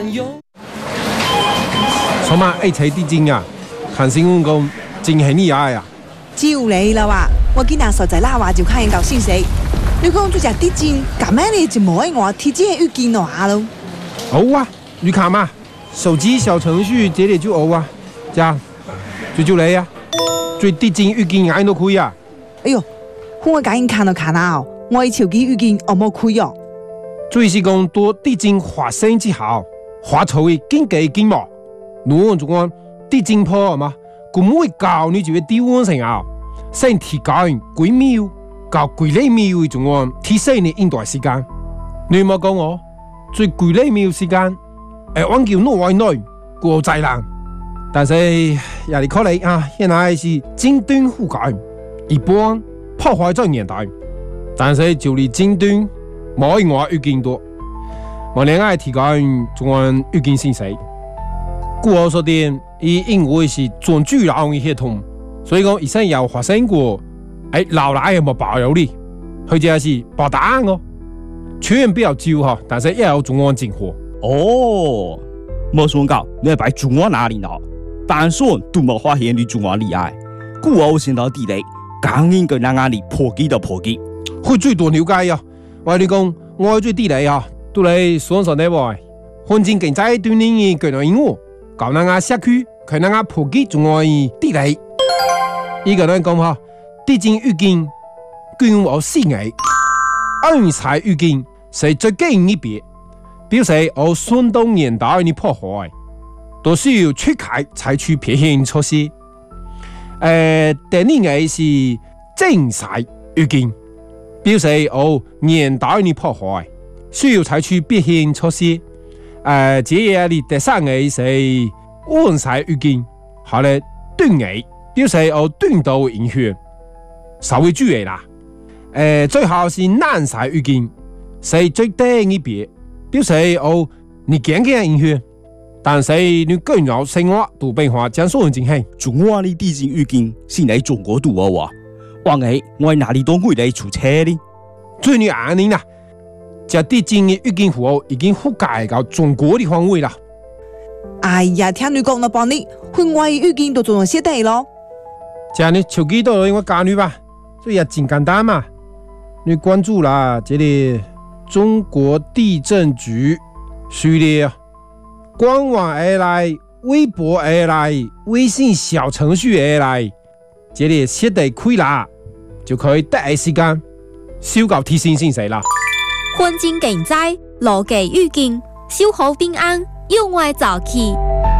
什么爱睇啲精啊？看新闻讲真系厉害啊！ 照你啦哇！我今日實在啦話就看到信息，你講做只啲精，咁樣你就冇我提前預見話咯。 好啊，你看嘛，手機小程序這裡就有啊，這樣就你啊，最啲精預見眼都開啊！ 哎呦，我趕緊看啊！我手機預見我冇開哦。 最是講多啲精發生之後，發出嘅經濟經貿，如仲講啲精破嘛，咁會教你就會調換成啊。身體教人幾秒，教幾厘秒嘅種案，提升你應對時間。你冇講我最幾厘秒時間，按叫挪外內過災難，但是也係可能啊，現在是尖端覆蓋，一般破壞咗年代，但是就你尖端冇我預見多，我另外提教人種案預見信息。故我所點，因為是專注老嘅系統。所以講以前有發生過，老奶有冇保佑你？佢就係保答我，全然比較少哈，但是也有中央政府。 哦，冇想到你係擺中央哪裡咯？但算都冇發現你中央厲害，故我先到地雷，剛應該讓阿你破機就破機。 佢最多了解啊！我你講，我最地雷啊，都嚟雙手呢喎，環境經濟對你嘅個人應用，教人家社區，佢人家破機中央地雷。一個人講下，啲精預見，據我思維，暗才預見是最近一別，表示我孫東年代嘅破壞，都需要出開採取撇險措施。第二個是正才預見，表示我年代嘅破壞，需要採取撇險措施。這嘢你第三個是晚才預見，後來斷尾。表示我斷到影響，稍微注意啦。最後是難晒預見，是最低一別，表示我你驚嘅影響，但是你個人生活都變化將所有進行。 中華的地精預見是喺中國度啊！話係我喺哪裡當會嚟出車呢？ 最你眼呢啦，這地精嘅預見服務已經覆蓋到中國的範圍啦。 哎呀，聽你講那幫你，境外預見都做咗些地咯。 這樣你手機都我教你吧，所以也真簡單嘛。你關注啦，這裡中國地震局序列，官網而來，微博而來，微信小程序而來，這裡寫得開啦，就可以第一時間收到提醒信息啦。 環境經濟，邏輯預見，小好平安，用愛早起。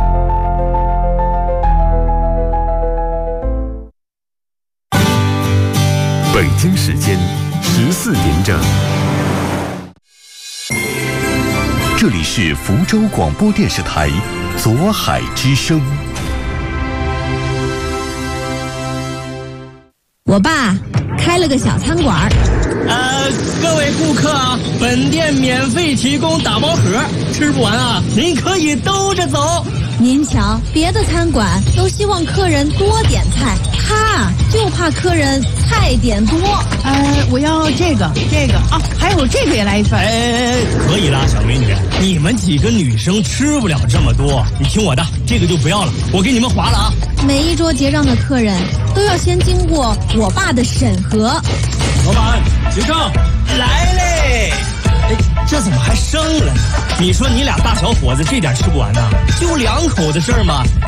北京時間14點整，這裡是福州廣播電視台左海之聲。 我爸開了個小餐館。 各位顧客啊，本店免費提供打包盒，吃不完啊，您可以兜着走。 您瞧，別的餐館都希望客人多點菜，他就怕客人菜點多。 我要這個啊，還有這個也來一份。 可以啦，小美女，你們幾個女生吃不了這麼多，你聽我的，這個就不要了，我給你們劃了啊。 每一桌結賬的客人都要先經過我爸的審核。 老闆，結賬來嘞！這怎麼還剩了呢？你說你倆大小伙子這點吃不完呢？就2口的事兒嘛。